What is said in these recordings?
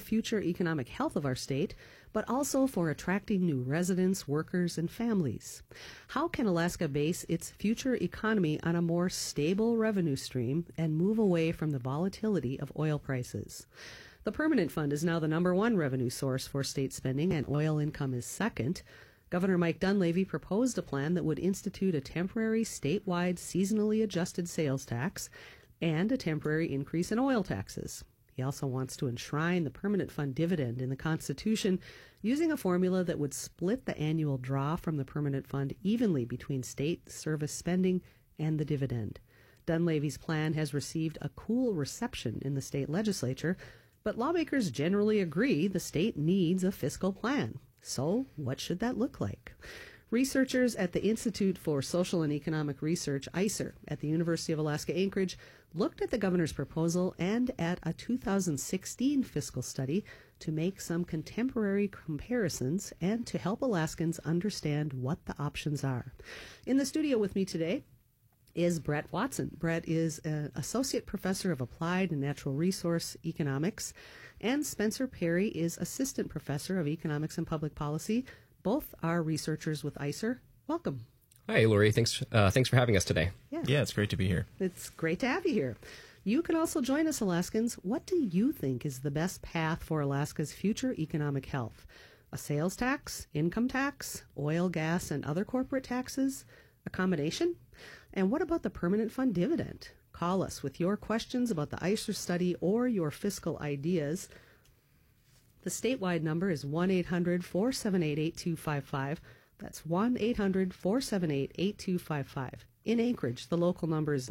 future economic health of our state, but also for attracting new residents, workers, and families. How can Alaska base its future economy on a more stable revenue stream and move away from the volatility of oil prices? The Permanent Fund is now the #1 revenue source for state spending, and oil income is second. Governor Mike Dunleavy proposed a plan that would institute a temporary statewide seasonally adjusted sales tax and a temporary increase in oil taxes. He also wants to enshrine the Permanent Fund dividend in the Constitution using a formula that would split the annual draw from the Permanent Fund evenly between state service spending and the dividend. Dunleavy's plan has received a cool reception in the state legislature, but lawmakers generally agree the state needs a fiscal plan. So, what should that look like? Researchers at the Institute for Social and Economic Research, ISER, at the University of Alaska Anchorage, looked at the governor's proposal and at a 2016 fiscal study to make some contemporary comparisons and to help Alaskans understand what the options are. In the studio with me today is Brett Watson. Brett is an associate professor of applied and natural resource economics, and Spencer Perry is assistant professor of economics and public policy. Both are researchers with ISER. Welcome. Hi, Lori. Thanks for having us today. Yeah, it's great to be here. It's great to have you here. You can also join us, Alaskans. What do you think is the best path for Alaska's future economic health? A sales tax, income tax, oil, gas, and other corporate taxes? A combination? And what about the Permanent Fund dividend? Call us with your questions about the ISER study or your fiscal ideas. The statewide number is 1-800-478-8255. That's 1-800-478-8255. In Anchorage, the local number is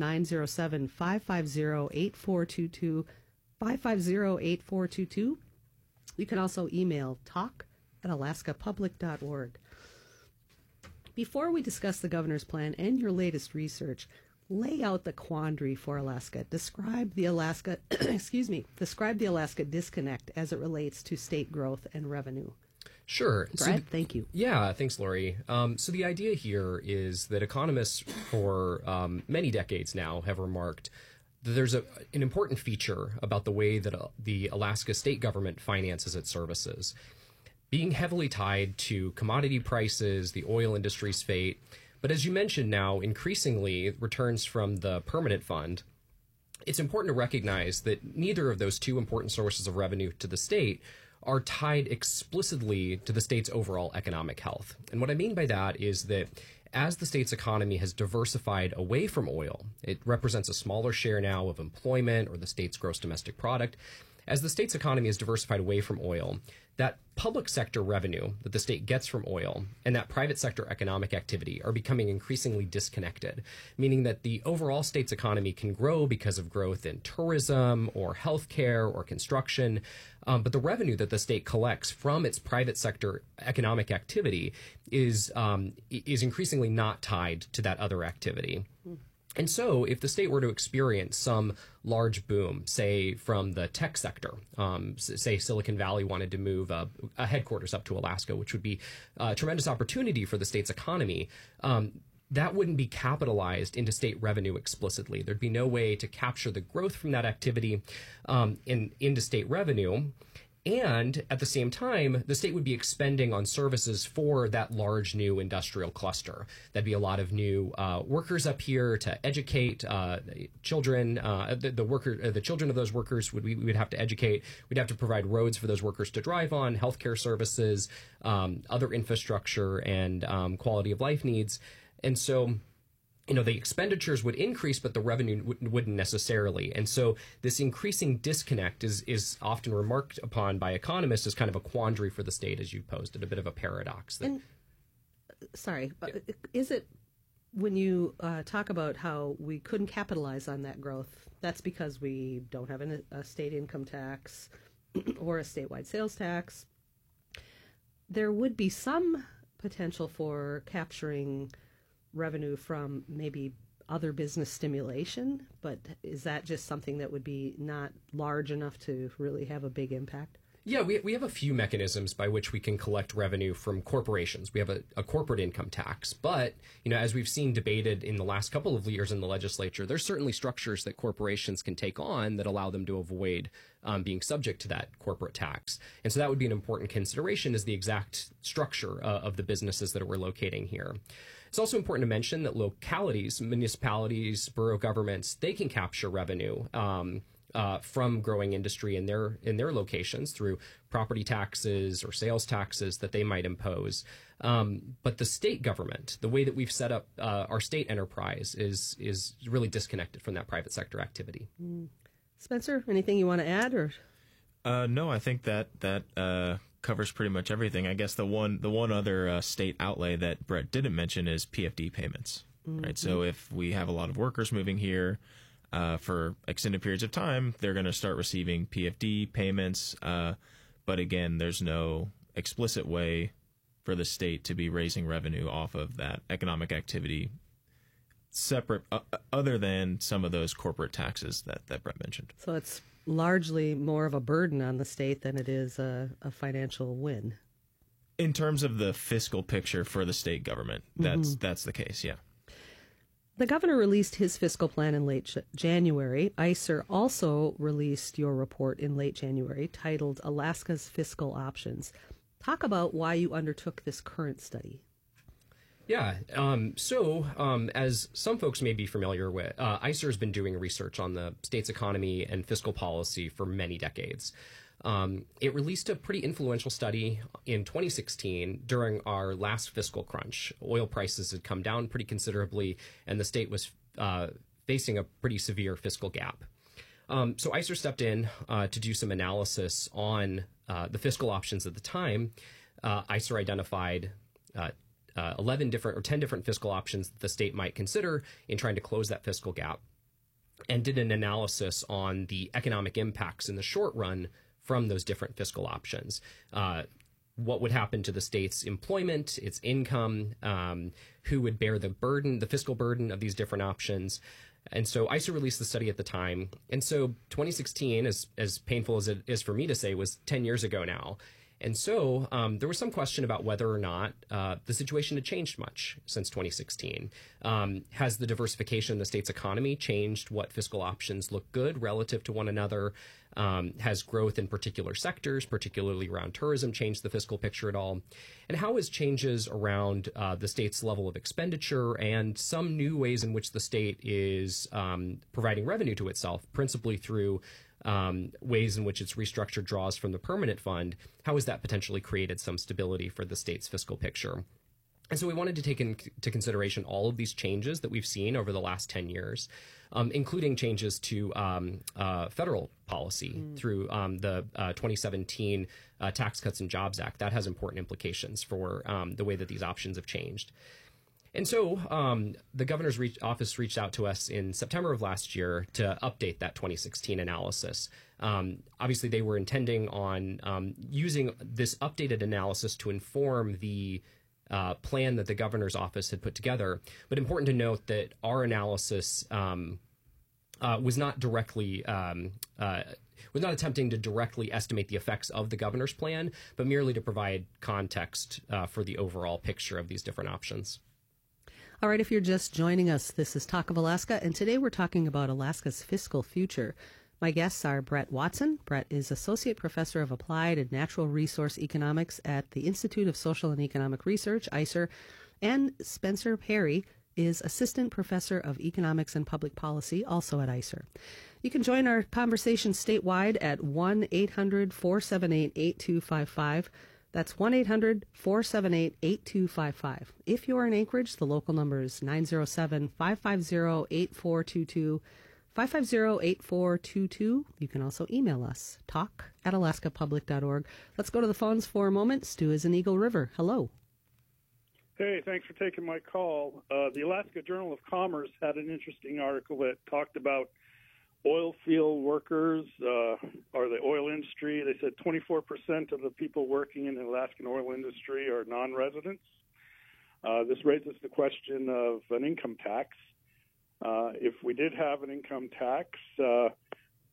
907-550-8422, 550-8422. You can also email talk@alaskapublic.org. Before we discuss the governor's plan and your latest research, lay out the quandary for Alaska. Describe the Alaska, describe the Alaska disconnect as it relates to state growth and revenue. Sure. Brett, thank you. Yeah, thanks, Lori. So the idea here is that economists for many decades now have remarked that there's an important feature about the way that the Alaska state government finances its services. Being heavily tied to commodity prices, the oil industry's fate, but as you mentioned now, increasingly returns from the Permanent Fund, it's important to recognize that neither of those two important sources of revenue to the state are tied explicitly to the state's overall economic health. And what I mean by that is that as the state's economy has diversified away from oil, it represents a smaller share now of employment or the state's gross domestic product. As the state's economy is diversified away from oil, that public sector revenue that the state gets from oil and that private sector economic activity are becoming increasingly disconnected, meaning that the overall state's economy can grow because of growth in tourism or healthcare or construction, but the revenue that the state collects from its private sector economic activity is increasingly not tied to that other activity. And so if the state were to experience some large boom, say from the tech sector, say Silicon Valley wanted to move a headquarters up to Alaska, which would be a tremendous opportunity for the state's economy, that wouldn't be capitalized into state revenue explicitly. There'd be no way to capture the growth from that activity into state revenue. And at the same time, the state would be expending on services for that large new industrial cluster. That'd be a lot of new workers up here to educate children. The children of those workers we would have to educate. We'd have to provide roads for those workers to drive on, healthcare services, other infrastructure, and quality of life needs. And so, the expenditures would increase, but the revenue wouldn't necessarily. And so this increasing disconnect is often remarked upon by economists as kind of a quandary for the state, as you posed it, a bit of a paradox. Is it when you talk about how we couldn't capitalize on that growth, that's because we don't have a state income tax or a statewide sales tax? There would be some potential for capturing revenue from maybe other business stimulation, but is that just something that would be not large enough to really have a big impact? Yeah, we have a few mechanisms by which we can collect revenue from corporations. We have a corporate income tax, but as we've seen debated in the last couple of years in the legislature, there's certainly structures that corporations can take on that allow them to avoid being subject to that corporate tax. And so that would be an important consideration, is the exact structure of the businesses that we're locating here. It's also important to mention that localities, municipalities, borough governments, they can capture revenue from growing industry in their locations through property taxes or sales taxes that they might impose. But the state government, the way that we've set up our state enterprise, is really disconnected from that private sector activity. Spencer, anything you want to add? Or no, I think that covers pretty much everything. I guess the one other state outlay that Brett didn't mention is PFD payments. Right. So if we have a lot of workers moving here for extended periods of time, they're going to start receiving PFD payments. But again, there's no explicit way for the state to be raising revenue off of that economic activity separate, other than some of those corporate taxes that Brett mentioned. So it's largely more of a burden on the state than it is a financial win. In terms of the fiscal picture for the state government, that's the case, yeah. The governor released his fiscal plan in late January. ICER also released your report in late January titled Alaska's Fiscal Options. Talk about why you undertook this current study. Yeah. So as some folks may be familiar with, ICER has been doing research on the state's economy and fiscal policy for many decades. It released a pretty influential study in 2016 during our last fiscal crunch. Oil prices had come down pretty considerably, and the state was facing a pretty severe fiscal gap. So ICER stepped in to do some analysis on the fiscal options at the time. ICER identified 10 different fiscal options that the state might consider in trying to close that fiscal gap, and did an analysis on the economic impacts in the short run from those different fiscal options. What would happen to the state's employment, its income, who would bear the fiscal burden of these different options. And so ICER released the study at the time. And so 2016, as painful as it is for me to say, was 10 years ago now. And so there was some question about whether or not the situation had changed much since 2016. Has the diversification of the state's economy changed what fiscal options look good relative to one another? Has growth in particular sectors, particularly around tourism, changed the fiscal picture at all? And how has changes around the state's level of expenditure and some new ways in which the state is providing revenue to itself, principally through ways in which it's restructured draws from the permanent fund, how has that potentially created some stability for the state's fiscal picture? And so we wanted to take into consideration all of these changes that we've seen over the last 10 years, including changes to federal policy through the 2017 Tax Cuts and Jobs Act. That has important implications for the way that these options have changed. And so the governor's office reached out to us in September of last year to update that 2016 analysis. Obviously, they were intending on using this updated analysis to inform the plan that the governor's office had put together. But important to note that our analysis was not attempting to directly estimate the effects of the governor's plan, but merely to provide context for the overall picture of these different options. All right, if you're just joining us, this is Talk of Alaska, and today we're talking about Alaska's fiscal future. My guests are Brett Watson. Brett is Associate Professor of Applied and Natural Resource Economics at the Institute of Social and Economic Research, ICER, and Spencer Perry is Assistant Professor of Economics and Public Policy, also at ICER. You can join our conversation statewide at 1-800-478-8255. That's 1-800-478-8255. If you're in Anchorage, the local number is 907-550-8422, 550-8422. You can also email us, talk@alaskapublic.org. Let's go to the phones for a moment. Stu is in Eagle River. Hello. Hey, thanks for taking my call. The Alaska Journal of Commerce had an interesting article that talked about oil field workers or the oil industry. They said 24% of the people working in the Alaskan oil industry are non-residents. This raises the question of an income tax. If we did have an income tax,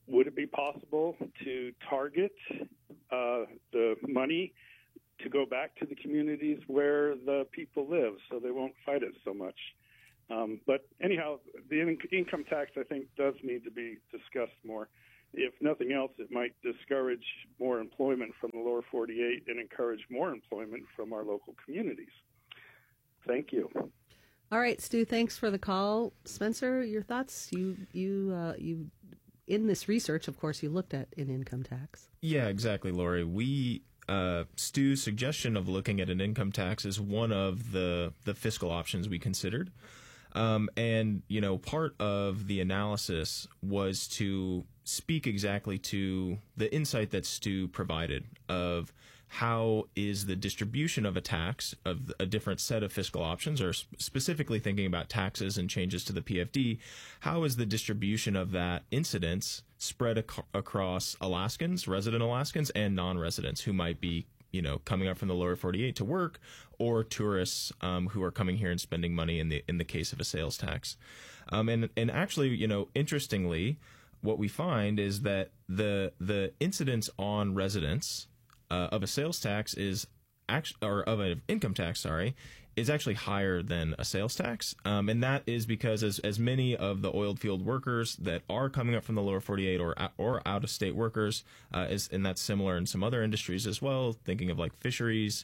would it be possible to target the money to go back to the communities where the people live so they won't fight it so much? But anyhow, the income tax, I think, does need to be discussed more. If nothing else, it might discourage more employment from the lower 48 and encourage more employment from our local communities. Thank you. All right, Stu, thanks for the call. Spencer, your thoughts? You in this research, of course, you looked at an income tax. Yeah, exactly, Lori. Stu's suggestion of looking at an income tax is one of the fiscal options we considered. And, part of the analysis was to speak exactly to the insight that Stu provided of how is the distribution of a tax, of a different set of fiscal options, or specifically thinking about taxes and changes to the PFD, how is the distribution of that incidence spread across Alaskans, resident Alaskans, and non-residents who might be coming up from the lower 48 to work, or tourists who are coming here and spending money in the case of a sales tax. And actually, interestingly, what we find is that the incidence on residents of a sales tax is or of an income tax, is actually higher than a sales tax. And that is because as many of the oil field workers that are coming up from the lower 48 or out-of-state workers, and that's similar in some other industries as well, thinking of like fisheries,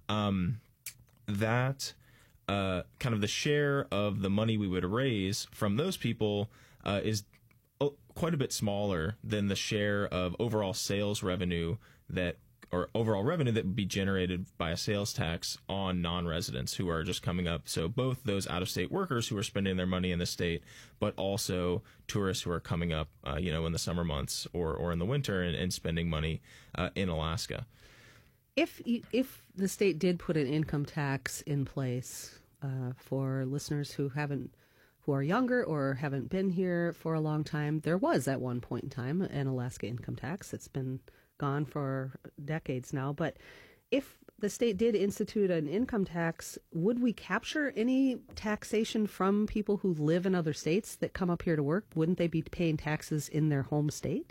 that kind of the share of the money we would raise from those people is quite a bit smaller than the share of overall sales revenue or overall revenue that would be generated by a sales tax on non-residents who are just coming up. So both those out-of-state workers who are spending their money in the state, but also tourists who are coming up, in the summer months or in the winter and spending money in Alaska. If the state did put an income tax in place for listeners who are younger or haven't been here for a long time, there was at one point in time an Alaska income tax. It's been gone for decades now. But if the state did institute an income tax, would we capture any taxation from people who live in other states that come up here to work? Wouldn't they be paying taxes in their home state?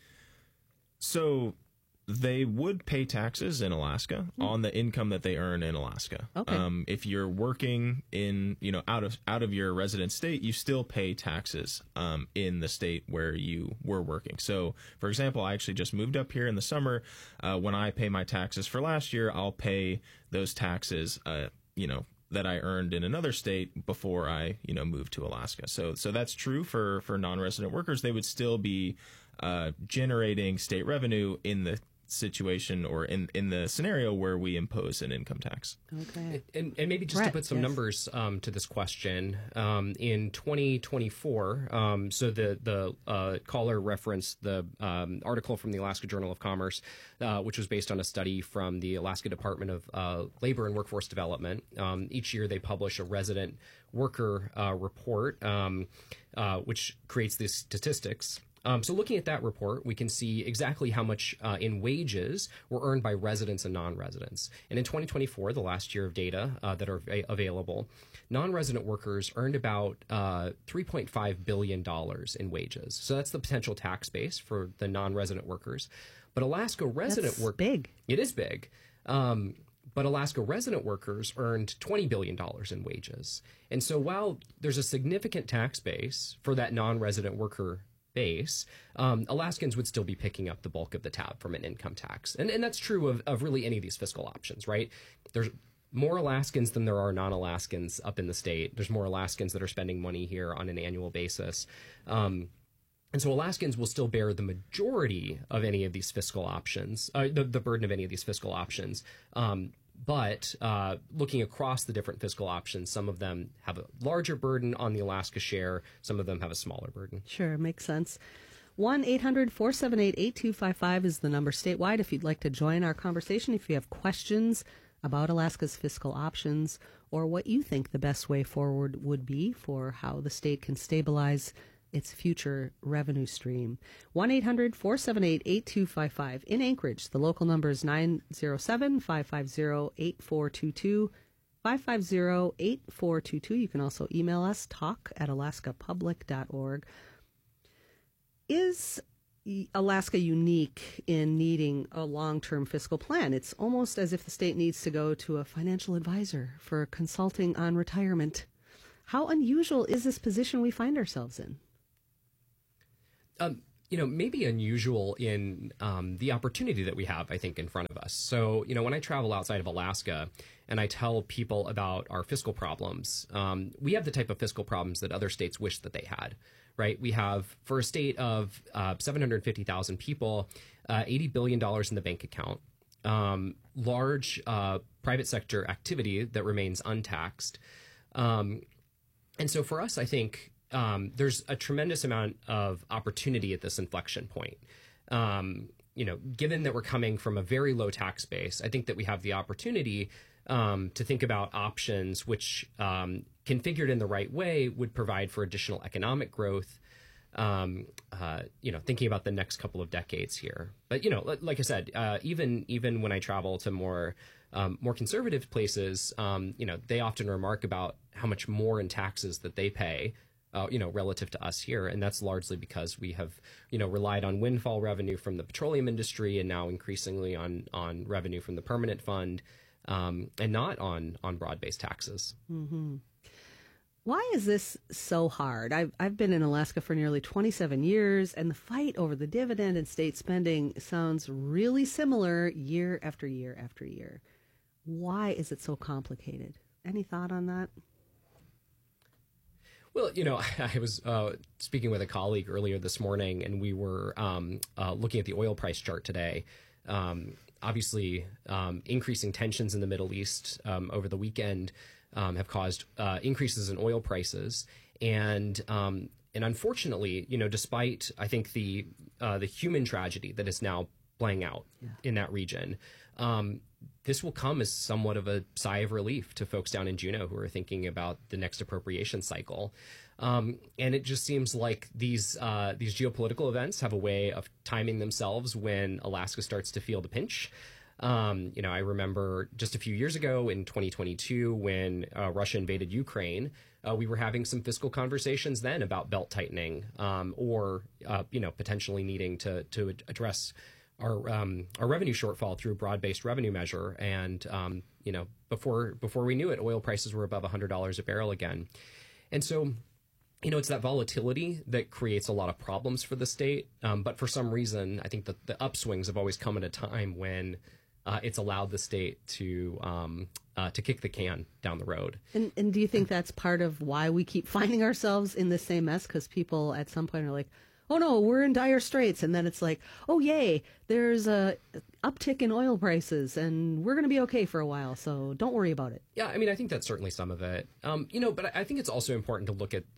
So they would pay taxes in Alaska on the income that they earn in Alaska. Okay. If you're working in, out of your resident state, you still pay taxes in the state where you were working. So, for example, I actually just moved up here in the summer. When I pay my taxes for last year, I'll pay those taxes, that I earned in another state before I, moved to Alaska. So that's true for non-resident workers. They would still be generating state revenue in the situation or in the scenario where we impose an income tax. Okay. And maybe just Brett, to put some numbers to this question, in 2024, so the caller referenced the article from the Alaska Journal of Commerce, which was based on a study from the Alaska Department of Labor and Workforce Development. Each year they publish a resident worker report, which creates these statistics. So looking at that report, we can see exactly how much in wages were earned by residents and non-residents. And in 2024, the last year of data that are available, non-resident workers earned about $3.5 billion in wages. So that's the potential tax base for the non-resident workers. But Alaska resident workers... big. It is big. But Alaska resident workers earned $20 billion in wages. And so while there's a significant tax base for that non-resident worker base, Alaskans would still be picking up the bulk of the tab from an income tax. And that's true of really any of these fiscal options, right? There's more Alaskans than there are non-Alaskans up in the state. There's more Alaskans that are spending money here on an annual basis. And so Alaskans will still bear the majority of any of these fiscal options, the burden of any of these fiscal options. But looking across the different fiscal options, some of them have a larger burden on the Alaska share. Some of them have a smaller burden. Sure, makes sense. 1-800-478-8255 is the number statewide if you'd like to join our conversation. If you have questions about Alaska's fiscal options or what you think the best way forward would be for how the state can stabilize its future revenue stream. 1-800-478-8255. In Anchorage, the local number is 907-550-8422. 550-8422. You can also email us, talk@alaskapublic.org. Is Alaska unique in needing a long-term fiscal plan? It's almost as if the state needs to go to a financial advisor for consulting on retirement. How unusual is this position we find ourselves in? Maybe unusual in the opportunity that we have, I think, in front of us. So, when I travel outside of Alaska and I tell people about our fiscal problems, we have the type of fiscal problems that other states wish that they had, right? We have, for a state of 750,000 people, $80 billion in the bank account, large private sector activity that remains untaxed. And so for us, I think, there's a tremendous amount of opportunity at this inflection point. Given that we're coming from a very low tax base, I think that we have the opportunity to think about options which, configured in the right way, would provide for additional economic growth. Thinking about the next couple of decades here. But like I said, even when I travel to more conservative places, they often remark about how much more in taxes that they pay. Relative to us here. And that's largely because we have, relied on windfall revenue from the petroleum industry and now increasingly on revenue from the permanent fund, and not on broad-based taxes. Mm-hmm. Why is this so hard? I've been in Alaska for nearly 27 years, and the fight over the dividend and state spending sounds really similar year after year after year. Why is it so complicated? Any thought on that? Well, I was speaking with a colleague earlier this morning, and we were looking at the oil price chart today. Obviously, increasing tensions in the Middle East over the weekend have caused increases in oil prices, and unfortunately, despite I think the human tragedy that is now playing out in that region. This will come as somewhat of a sigh of relief to folks down in Juneau who are thinking about the next appropriation cycle. And it just seems like these geopolitical events have a way of timing themselves when Alaska starts to feel the pinch. I remember just a few years ago in 2022 when Russia invaded Ukraine, we were having some fiscal conversations then about belt tightening or potentially needing to address our revenue shortfall through a broad-based revenue measure. And, before we knew it, oil prices were above $100 a barrel again. And so, it's that volatility that creates a lot of problems for the state. But for some reason, I think that the upswings have always come at a time when it's allowed the state to kick the can down the road. And do you think that's part of why we keep finding ourselves in the same mess? Because people at some point are like, oh no, we're in dire straits. And then it's like, oh yay, there's a uptick in oil prices and we're going to be okay for a while. So don't worry about it. Yeah, I think that's certainly some of it. But I think it's also important to look at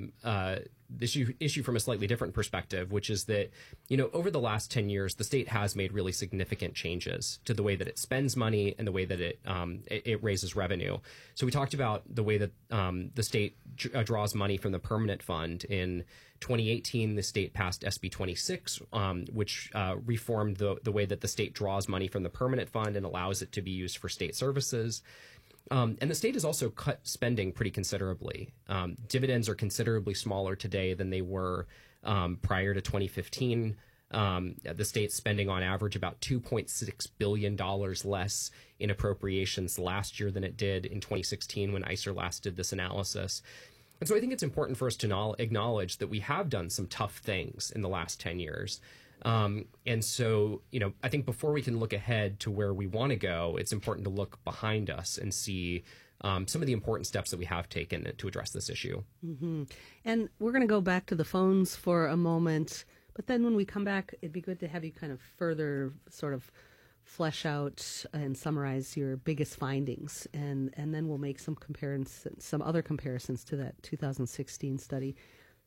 this issue from a slightly different perspective, which is that, over the last 10 years, the state has made really significant changes to the way that it spends money and the way that it raises revenue. So we talked about the way that the state draws money from the permanent fund. In 2018, the state passed SB 26, which reformed the way that the state draws money from the permanent fund and allows it to be used for state services. And the state has also cut spending pretty considerably. Dividends are considerably smaller today than they were prior to 2015. The state's spending on average about $2.6 billion less in appropriations last year than it did in 2016 when ICER last did this analysis. And so I think it's important for us to acknowledge that we have done some tough things in the last 10 years. And so, I think before we can look ahead to where we want to go, it's important to look behind us and see some of the important steps that we have taken to address this issue. Mm-hmm. And we're going to go back to the phones for a moment. But then when we come back, it'd be good to have you kind of further sort of flesh out and summarize your biggest findings. And then we'll make some other comparisons to that 2016 study.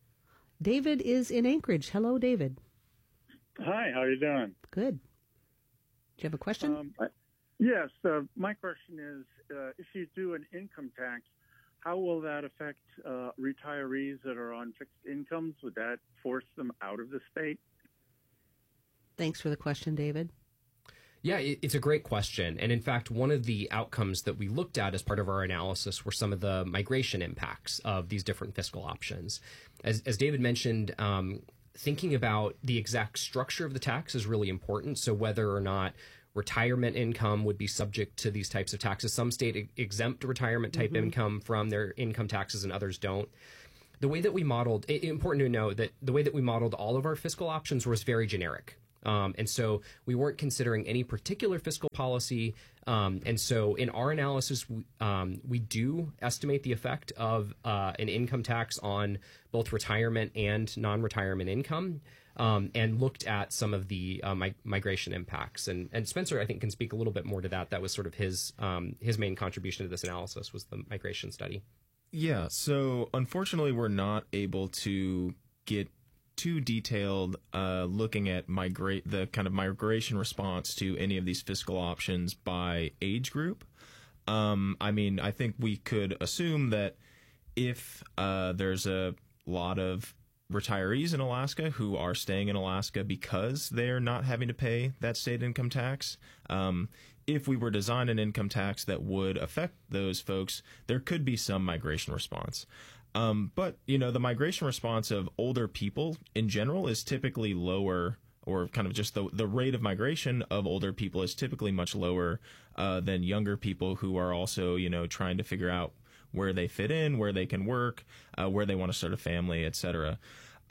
David is in Anchorage. Hello, David. Hi, how are you doing? Good. Do you have a question? Yes. My question is, if you do an income tax, how will that affect retirees that are on fixed incomes? Would that force them out of the state? Thanks for the question, David. Yeah, it's a great question. And in fact, one of the outcomes that we looked at as part of our analysis were some of the migration impacts of these different fiscal options. As David mentioned, thinking about the exact structure of the tax is really important. So whether or not retirement income would be subject to these types of taxes. Some state exempt retirement type income from their income taxes and others don't. The way that we modeled, important to know that the way that we modeled all of our fiscal options was very generic. And so we weren't considering any particular fiscal policy. And so in our analysis, we do estimate the effect of an income tax on both retirement and non-retirement income, and looked at some of the migration impacts. And Spencer, I think, can speak a little bit more to that. That was sort of his main contribution to this analysis was the migration study. Yeah, so unfortunately, we're not able to get too detailed looking at the kind of migration response to any of these fiscal options by age group. I think we could assume that if there's a lot of retirees in Alaska who are staying in Alaska because they're not having to pay that state income tax, if we were to design an income tax that would affect those folks, there could be some migration response. But the migration response of older people in general is typically lower, or kind of just the rate of migration of older people is typically much lower than younger people who are also, trying to figure out where they fit in, where they can work, where they want to start a family, et cetera.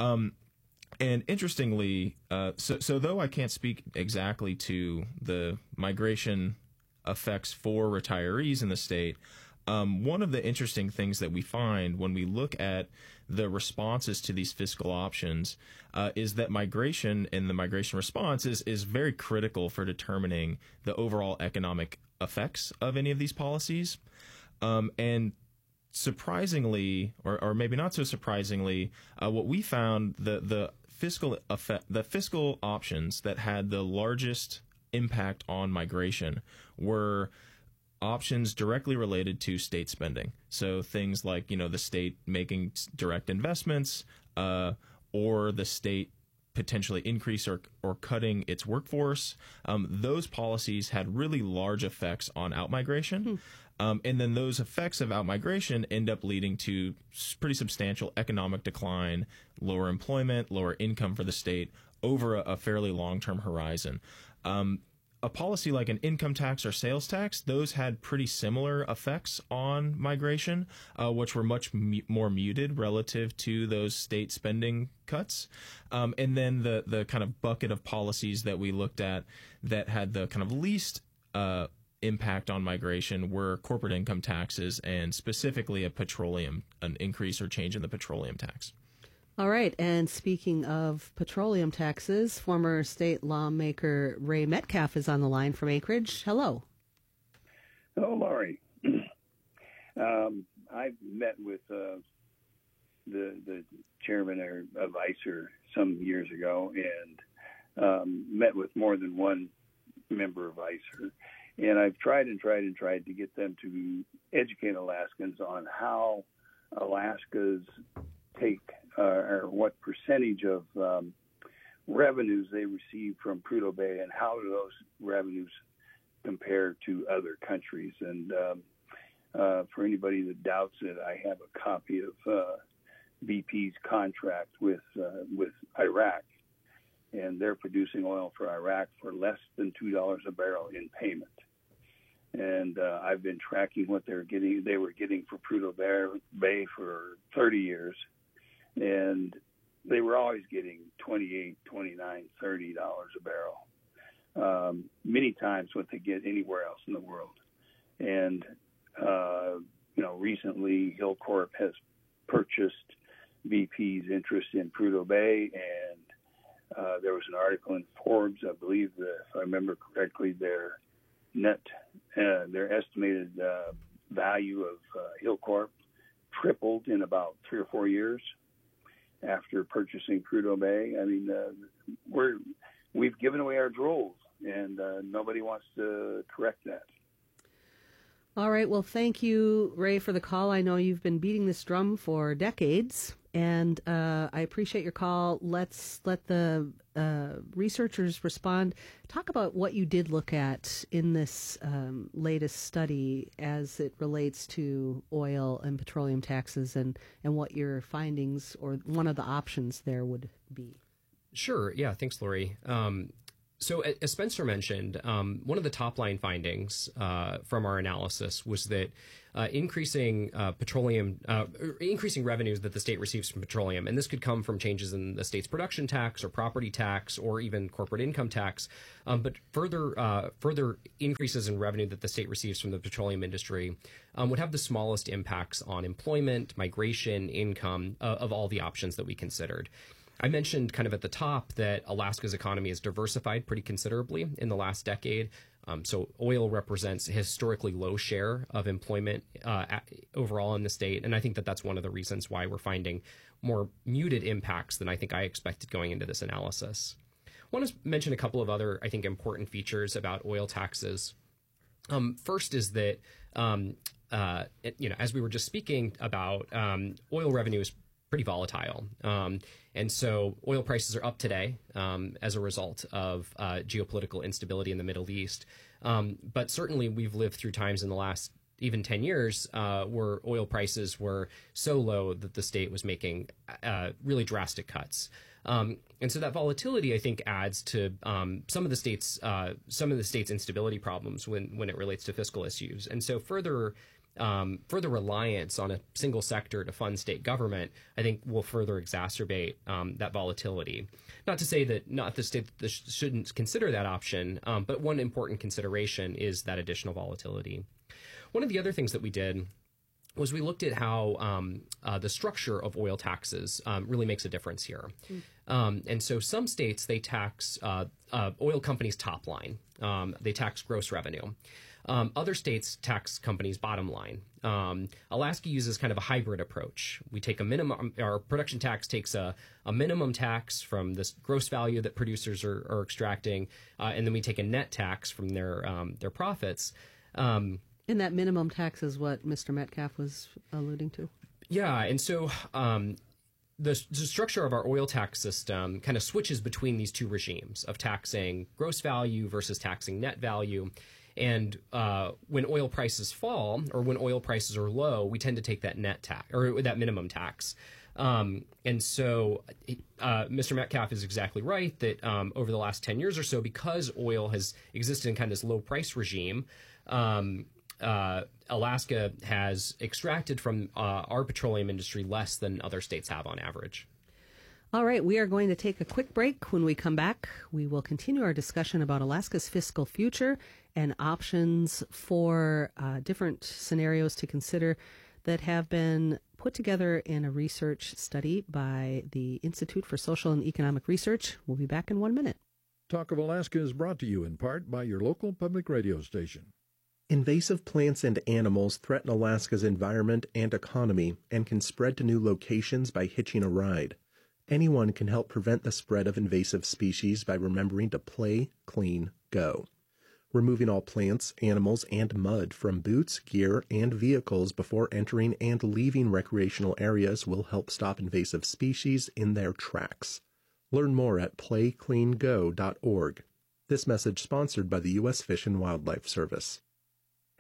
And interestingly, so though I can't speak exactly to the migration effects for retirees in the state, one of the interesting things that we find when we look at the responses to these fiscal options is that migration and the migration response is very critical for determining the overall economic effects of any of these policies. And surprisingly, or maybe not so surprisingly, what we found, the fiscal options that had the largest impact on migration were options directly related to state spending. So things like, the state making direct investments, or the state potentially increase or cutting its workforce. Those policies had really large effects on outmigration. And then those effects of outmigration end up leading to pretty substantial economic decline, lower employment, lower income for the state over a fairly long-term horizon. A policy like an income tax or sales tax, those had pretty similar effects on migration, which were much more muted relative to those state spending cuts. And then the kind of bucket of policies that we looked at that had the kind of least impact on migration were corporate income taxes, and specifically an increase or change in the petroleum tax. All right. And speaking of petroleum taxes, former state lawmaker Ray Metcalf is on the line from Anchorage. Hello. Hello, Laurie. I've met with the chairman of ICER some years ago, and met with more than one member of ICER. And I've tried to get them to educate Alaskans on how Alaska's take or what percentage of revenues they receive from Prudhoe Bay, and how do those revenues compare to other countries. And for anybody that doubts it, I have a copy of BP's contract with Iraq, and they're producing oil for Iraq for less than $2 a barrel in payment. And I've been tracking what they were getting for Prudhoe Bay for 30 years. And they were always getting $28, $29, $30 a barrel, many times what they get anywhere else in the world. And, recently Hilcorp has purchased BP's interest in Prudhoe Bay, and there was an article in Forbes, I believe, that, if I remember correctly, their estimated value of Hilcorp tripled in about 3 or 4 years after purchasing Prudhoe Bay. I mean, we've given away our jewels, and nobody wants to correct that. All right. Well, thank you, Ray, for the call. I know you've been beating this drum for decades, and I appreciate your call. Let's let the researchers respond. Talk about what you did look at in this latest study as it relates to oil and petroleum taxes, and what your findings or one of the options there would be. Sure. Yeah. Thanks, Lori. So as Spencer mentioned, one of the top line findings from our analysis was that increasing revenues that the state receives from petroleum, and this could come from changes in the state's production tax or property tax or even corporate income tax, but further increases in revenue that the state receives from the petroleum industry would have the smallest impacts on employment, migration, income of all the options that we considered. I mentioned kind of at the top that Alaska's economy has diversified pretty considerably in the last decade. So oil represents a historically low share of employment overall in the state. And I think that that's one of the reasons why we're finding more muted impacts than I think I expected going into this analysis. I want to mention a couple of other, I think, important features about oil taxes. First is that, as we were just speaking about, oil revenue is pretty volatile. And so oil prices are up today as a result of geopolitical instability in the Middle East. But certainly we've lived through times in the last even 10 years where oil prices were so low that the state was making really drastic cuts. And so that volatility, I think, adds to some of the state's instability problems when it relates to fiscal issues. And so further reliance on a single sector to fund state government, I think, will further exacerbate that volatility. Not to say that not the state shouldn't consider that option, but one important consideration is that additional volatility. One of the other things that we did was we looked at how the structure of oil taxes really makes a difference here. And so some states, they tax oil companies' top line. They tax gross revenue. Other states tax companies' bottom line. Alaska uses kind of a hybrid approach. We take a minimum, our production tax takes a minimum tax from this gross value that producers are extracting, and then we take a net tax from their profits. And that minimum tax is what Mr. Metcalf was alluding to? Yeah, and so the structure of our oil tax system kind of switches between these two regimes of taxing gross value versus taxing net value. And when oil prices fall or when oil prices are low, we tend to take that net tax or that minimum tax. And so Mr. Metcalf is exactly right that over the last 10 years or so, because oil has existed in kind of this low price regime, Alaska has extracted from our petroleum industry less than other states have on average. All right, we are going to take a quick break. When we come back, we will continue our discussion about Alaska's fiscal future and options for different scenarios to consider that have been put together in a research study by the Institute for Social and Economic Research. We'll be back in 1 minute. Talk of Alaska is brought to you in part by your local public radio station. Invasive plants and animals threaten Alaska's environment and economy and can spread to new locations by hitching a ride. Anyone can help prevent the spread of invasive species by remembering to play, clean, go. Removing all plants, animals, and mud from boots, gear, and vehicles before entering and leaving recreational areas will help stop invasive species in their tracks. Learn more at playcleango.org. This message sponsored by the U.S. Fish and Wildlife Service.